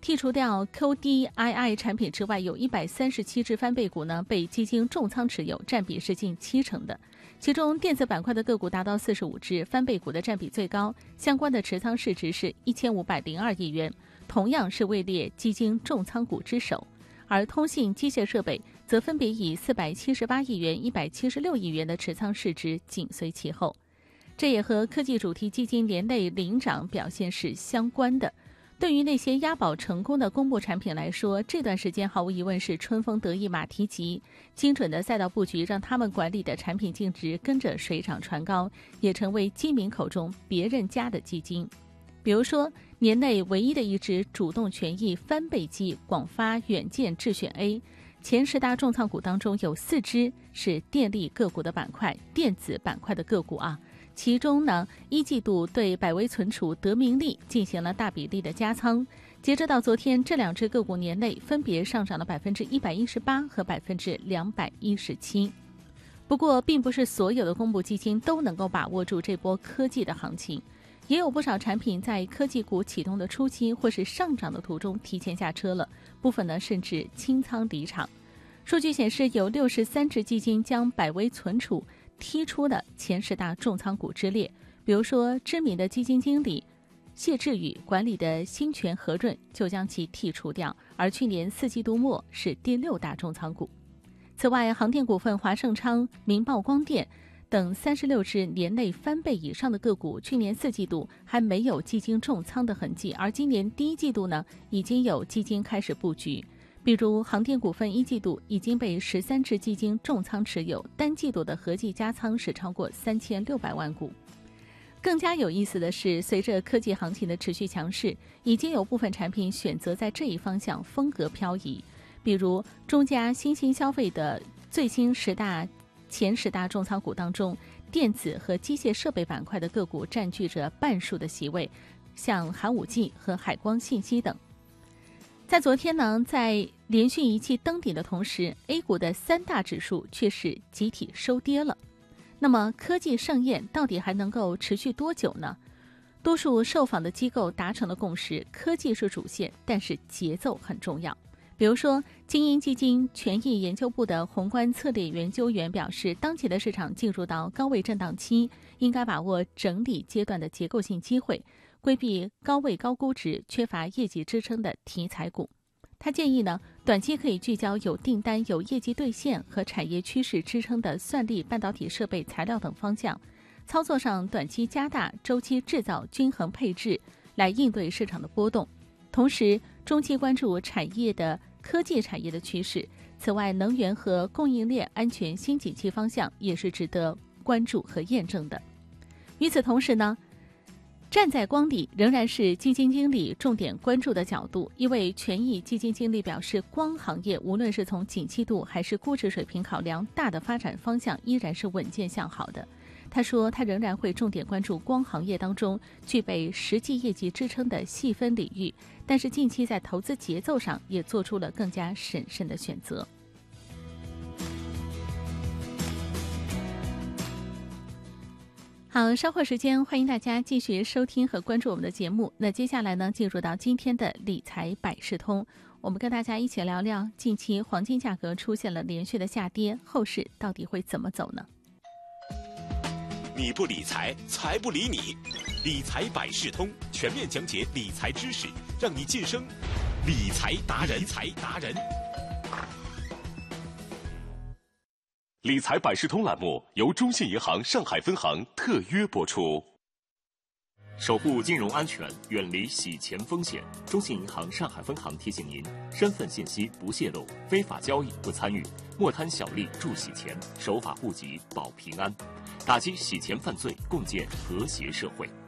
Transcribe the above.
剔除掉 QDII 产品之外，有137只翻倍股呢被基金重仓持有，占比是近70%的。其中电子板块的个股达到45只，翻倍股的占比最高，相关的持仓市值是1502亿元，同样是位列基金重仓股之首。而通信机械设备则分别以478亿元、176亿元的持仓市值紧随其后，这也和科技主题基金年内领涨表现是相关的。对于那些押宝成功的公募产品来说，这段时间毫无疑问是春风得意马蹄疾，精准的赛道布局让他们管理的产品净值跟着水涨船高，也成为基民口中别人家的基金。比如说，年内唯一的一只主动权益翻倍基广发远见智选 A， 前10大重仓股当中有4只是电力个股的板块，电子板块的个股啊。其中呢，一季度对百威存储、德明利进行了大比例的加仓。截止到昨天，这2只个股年内分别上涨了118%和217%。不过，并不是所有的公募基金都能够把握住这波科技的行情，也有不少产品在科技股启动的初期或是上涨的途中提前下车了，部分呢甚至清仓离场。数据显示，有63只基金将百威存储踢出了前10大重仓股之列，比如说知名的基金经理谢志宇管理的新泉和润就将其剔除掉，而去年4季度末是第6大重仓股。此外，航电股份、华盛昌、明报光电等36只年内翻倍以上的个股，去年4季度还没有基金重仓的痕迹，而今年第1季度呢，已经有基金开始布局。比如航电股份1季度已经被13只基金重仓持有，单季度的合计加仓是超过3600万股。更加有意思的是，随着科技行情的持续强势，已经有部分产品选择在这一方向风格漂移。比如中嘉新兴消费的最新前10大重仓股当中，电子和机械设备板块的个股占据着半数的席位，像寒武纪和海光信息等。在昨天呢，在连续一气登顶的同时， A 股的3大指数却是集体收跌了。那么科技盛宴到底还能够持续多久呢？多数受访的机构达成了共识，科技是主线，但是节奏很重要。比如说，精英基金权益研究部的宏观策略研究员表示，当前的市场进入到高位震荡期，应该把握整理阶段的结构性机会，规避高位高估值、缺乏业绩支撑的题材股。他建议呢，短期可以聚焦有订单、有业绩兑现和产业趋势支撑的算力、半导体设备、材料等方向。操作上，短期加大周期制造均衡配置，来应对市场的波动。同时，中期关注科技产业的趋势。此外，能源和供应链安全新景气方向也是值得关注和验证的。与此同时呢，站在光里仍然是基金经理重点关注的角度。一位权益基金经理表示，光行业无论是从景气度还是估值水平考量，大的发展方向依然是稳健向好的。他说，他仍然会重点关注光行业当中具备实际业绩支撑的细分领域，但是近期在投资节奏上也做出了更加审慎的选择。好，稍后时间欢迎大家继续收听和关注我们的节目。那接下来呢，进入到今天的理财百事通，我们跟大家一起聊聊近期黄金价格出现了连续的下跌，后市到底会怎么走呢？ 你不理财，财不理你。理财百事通，全面讲解理财知识，让你晋升理财达人。理财百事通栏目由中信银行上海分行特约播出。守护金融安全，远离洗钱风险。中信银行上海分行提醒您：身份信息不泄露，非法交易不参与，莫贪小利助洗钱，守法护己保平安，打击洗钱犯罪，共建和谐社会。